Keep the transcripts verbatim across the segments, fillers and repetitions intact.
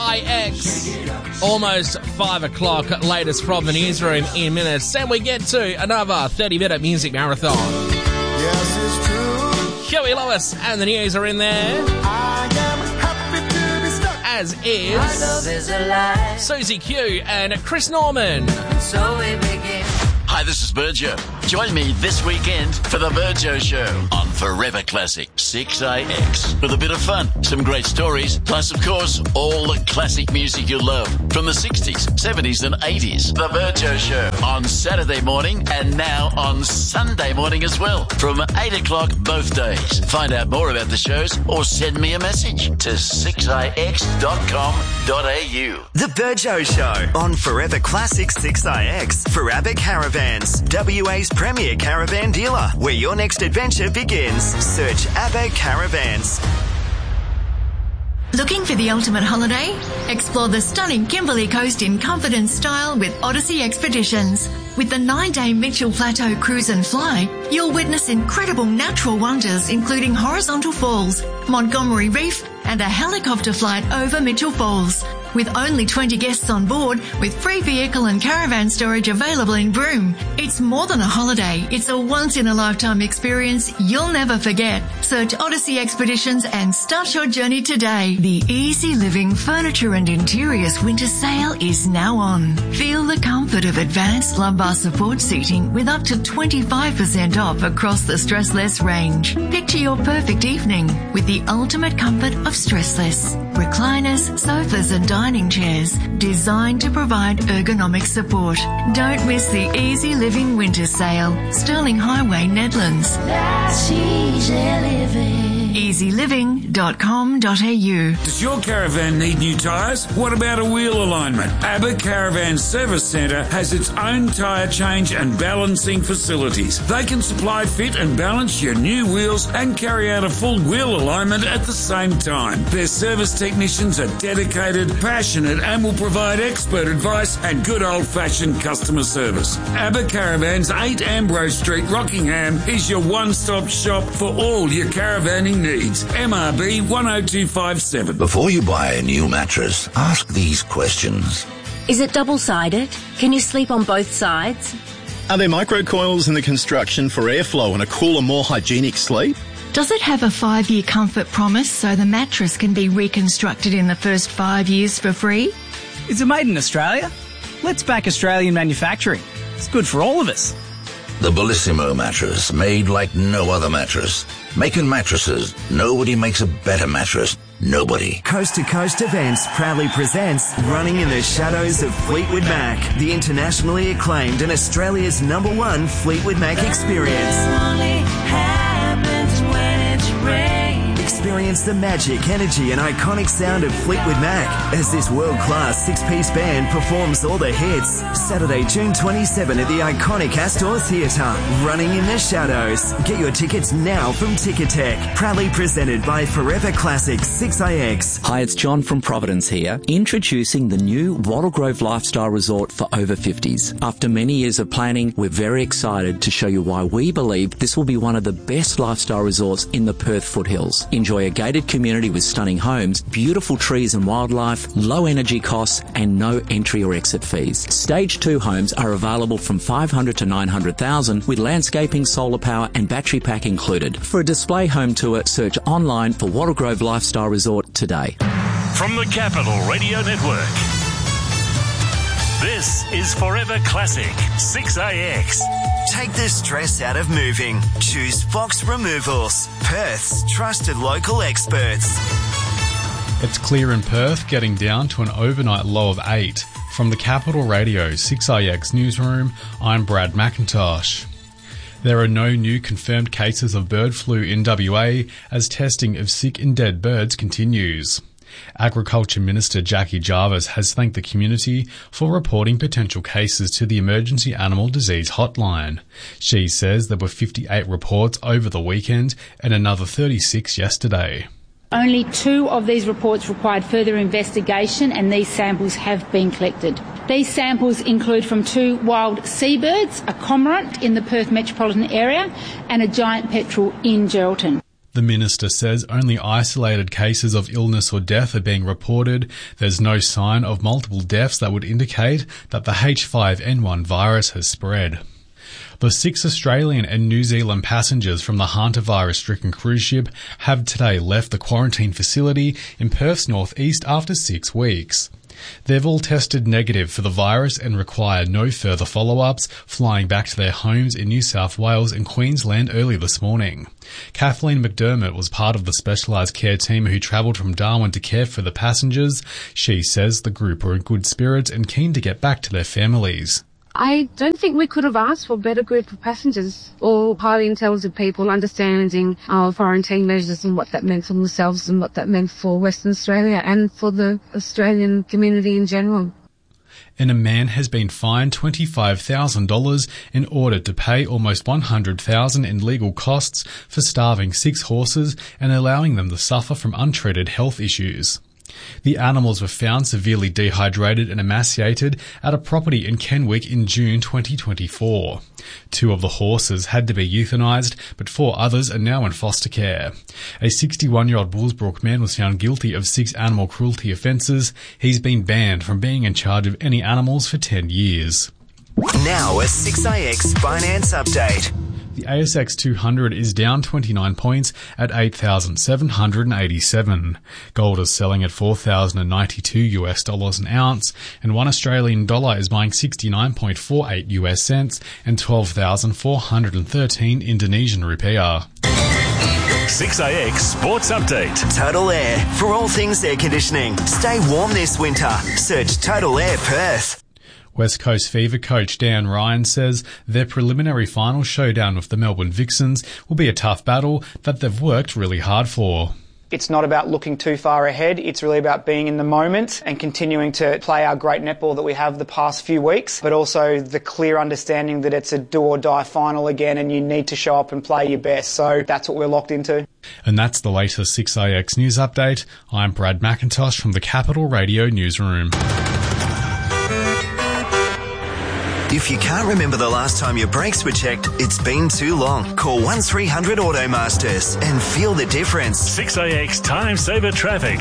I X. Almost five o'clock, latest from the newsroom in minutes. And we get to another thirty-minute music marathon. Yes, it's true. Huey Lewis and the news are in there. I am happy to be stuck. As My love is is a lie. Susie Q and Chris Norman. So we begin. Hi, this is Virgil. Join me this weekend for the Virgil Show on Forever Classic six A X. With a bit of fun, some great stories, plus, of course, all the classic music you love from the sixties, seventies and eighties. The Virgil Show on Saturday morning and now on Sunday morning as well from eight o'clock both days. Find out more about the shows or send me a message to six a x dot com dot a u. The Virgil Show on Forever Classic six A X for Abbott Caravans, W A's premier caravan dealer. Where your next adventure begins. Search Abbott Caravans. Looking for the ultimate holiday? Explore the stunning Kimberley Coast in comfort and style with Odyssey Expeditions. With the nine-day Mitchell Plateau Cruise and Fly, you'll witness incredible natural wonders including horizontal falls, Montgomery Reef, and a helicopter flight over Mitchell Falls. With only twenty guests on board, with free vehicle and caravan storage available in Broome. It's more than a holiday. It's a once-in-a-lifetime experience you'll never forget. Search Odyssey Expeditions and start your journey today. The Easy Living Furniture and Interiors Winter Sale is now on. Feel the comfort of advanced lumbar support seating with up to twenty-five percent off across the Stressless range. Picture your perfect evening with the ultimate comfort of Stressless. Recliners, sofas and dining chairs designed to provide ergonomic support. Don't miss the Easy Living Winter Sale. Sterling Highway, Nedlands. That's easy living. easy living dot com dot a u. Does your caravan need new tyres? What about a wheel alignment? Abbott Caravan Service Centre has its own tyre change and balancing facilities. They can supply, fit and balance your new wheels and carry out a full wheel alignment at the same time. Their service technicians are dedicated, passionate and will provide expert advice and good old-fashioned customer service. Abbott Caravans, eight Ambrose Street, Rockingham is your one-stop shop for all your caravanning needs. M R B one oh two five seven. Before you buy a new mattress, ask these questions. Is it double-sided? Can you sleep on both sides? Are there microcoils in the construction for airflow and a cooler, more hygienic sleep? Does it have a five-year comfort promise so the mattress can be reconstructed in the first five years for free? Is it made in Australia? Let's back Australian manufacturing. It's good for all of us. The Bellissimo mattress, made like no other mattress. Making mattresses, nobody makes a better mattress. Nobody. Coast to Coast Events proudly presents Running in the Shadows of Fleetwood Mac, the internationally acclaimed and Australia's number one Fleetwood Mac experience. Experience the magic, energy and iconic sound of Fleetwood Mac as this world-class six-piece band performs all the hits. Saturday, June twenty-seventh at the iconic Astor Theatre. Running in the Shadows. Get your tickets now from Ticketek. Proudly presented by Forever Classic six A X. Hi, it's John from Providence here, introducing the new Wattle Grove Lifestyle Resort for over fifties. After many years of planning, we're very excited to show you why we believe this will be one of the best lifestyle resorts in the Perth foothills. Enjoy a gated community with stunning homes, beautiful trees and wildlife, low energy costs and no entry or exit fees. Stage two homes are available from five hundred to nine hundred thousand with landscaping, solar power and battery pack included. For a display home tour, search online for Wattle Grove Lifestyle Resort today. From the Capital Radio Network, this is Forever Classic six A X. Take the stress out of moving. Choose Fox Removals, Perth's trusted local experts. It's clear in Perth, getting down to an overnight low of eight. From the Capital Radio six A X newsroom, I'm Brad McIntosh. There are no new confirmed cases of bird flu in W A as testing of sick and dead birds continues. Agriculture Minister Jackie Jarvis has thanked the community for reporting potential cases to the Emergency Animal Disease Hotline. She says there were fifty-eight reports over the weekend and another thirty-six yesterday. Only two of these reports required further investigation and these samples have been collected. These samples include from two wild seabirds, a cormorant in the Perth metropolitan area and a giant petrel in Geraldton. The minister says only isolated cases of illness or death are being reported. There's no sign of multiple deaths that would indicate that the H five N one virus has spread. The six Australian and New Zealand passengers from the hantavirus-stricken cruise ship have today left the quarantine facility in Perth's northeast after six weeks. They've all tested negative for the virus and require no further follow-ups, flying back to their homes in New South Wales and Queensland early this morning. Kathleen McDermott was part of the specialised care team who travelled from Darwin to care for the passengers. She says the group were in good spirits and keen to get back to their families. I don't think we could have asked for a better group of passengers, all highly intelligent people understanding our quarantine measures and what that meant for themselves and what that meant for Western Australia and for the Australian community in general. And a man has been fined twenty-five thousand dollars in order to pay almost one hundred thousand dollars in legal costs for starving six horses and allowing them to suffer from untreated health issues. The animals were found severely dehydrated and emaciated at a property in Kenwick in June twenty twenty-four. Two of the horses had to be euthanised, but four others are now in foster care. A sixty-one-year-old Bullsbrook man was found guilty of six animal cruelty offences. He's been banned from being in charge of any animals for ten years. Now a six A X Finance Update. The A S X two hundred is down twenty-nine points at eight thousand seven hundred eighty-seven. Gold is selling at four thousand ninety-two US dollars an ounce, and one Australian dollar is buying sixty-nine point four eight US cents and twelve thousand four hundred thirteen Indonesian rupiah. six A X Sports Update. Total Air. For all things air conditioning, stay warm this winter. Search Total Air Perth. West Coast Fever coach Dan Ryan says their preliminary final showdown with the Melbourne Vixens will be a tough battle that they've worked really hard for. It's not about looking too far ahead. It's really about being in the moment and continuing to play our great netball that we have the past few weeks, but also the clear understanding that it's a do-or-die final again and you need to show up and play your best. So that's what we're locked into. And that's the latest six A X News Update. I'm Brad McIntosh from the Capital Radio Newsroom. If you can't remember the last time your brakes were checked, it's been too long. Call one three hundred Automasters and feel the difference. six A X Time Saver Traffic.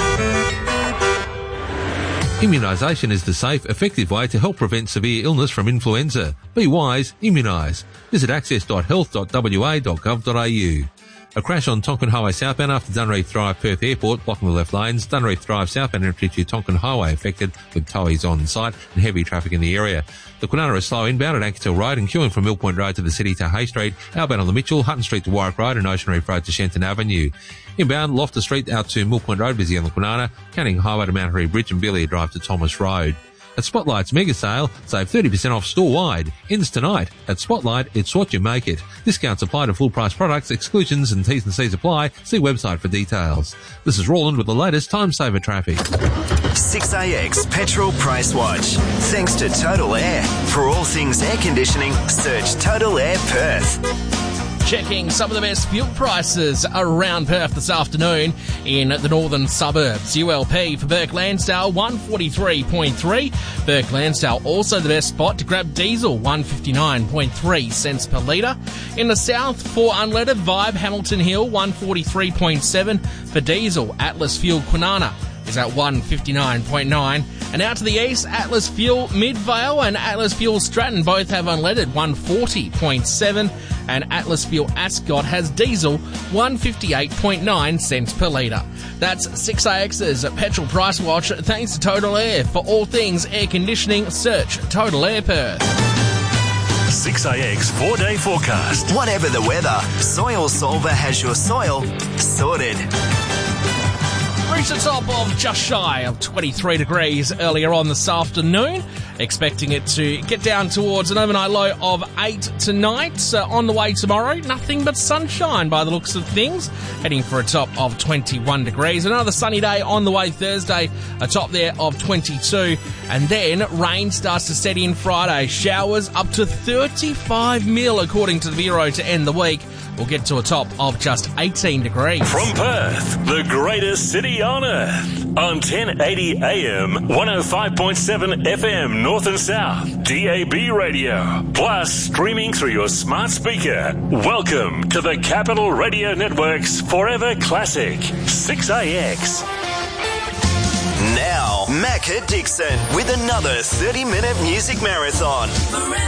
Immunisation is the safe, effective way to help prevent severe illness from influenza. Be wise, immunise. Visit access dot health dot w a dot gov dot a u. A crash on Tonkin Highway southbound after Dunreath Drive, Perth Airport, blocking the left lanes. Dunreath Drive southbound entry to Tonkin Highway affected with towies on site and heavy traffic in the area. The Kwinana is slow inbound at Ankershill Road and queuing from Mill Point Road to the city to Hay Street, outbound on the Mitchell, Hutton Street to Warwick Road and Ocean Reef Road to Shenton Avenue. Inbound, Loftus Street out to Mill Point Road, busy on the Kwinana, Canning Highway to Mount Harry Bridge and Billy Drive to Thomas Road. At Spotlight's mega sale, save thirty percent off store-wide. Ends tonight. At Spotlight, it's what you make it. Discounts apply to full-price products, exclusions and T's and C's apply. See website for details. This is Roland with the latest Time Saver traffic. six A X Petrol Price Watch. Thanks to Total Air. For all things air conditioning, search Total Air Perth. Checking some of the best fuel prices around Perth this afternoon in the northern suburbs. U L P for Burke Lansdale, one forty-three point three. Burke Lansdale also the best spot to grab diesel, one fifty-nine point three cents per litre. In the south, for unleaded, Vibe Hamilton Hill, one forty-three point seven. For diesel, Atlas Fuel Kwinana is at one fifty-nine point nine. And out to the east, Atlas Fuel Midvale and Atlas Fuel Stratton both have unleaded, one forty point seven. And Atlas Fuel Ascot has diesel, one fifty-eight point nine cents per litre. That's six A X's Petrol Price Watch, thanks to Total Air. For all things air conditioning, search Total Air Perth. six A X four-day forecast. Whatever the weather, Soil Solver has your soil sorted. Reached a top of just shy of twenty-three degrees earlier on this afternoon. Expecting it to get down towards an overnight low of eight tonight. Uh, on the way tomorrow, nothing but sunshine by the looks of things. Heading for a top of twenty-one degrees. Another sunny day on the way Thursday, a top there of twenty-two. And then rain starts to set in Friday. Showers up to thirty-five mil according to the Bureau to end the week. We'll get to a top of just eighteen degrees. From Perth, the greatest city on earth. on ten eighty A M, one oh five point seven F M North and South, D A B radio, plus streaming through your smart speaker. Welcome to the Capital Radio Network's Forever Classic, six A X. Now, Macca Dixon with another thirty-minute music marathon.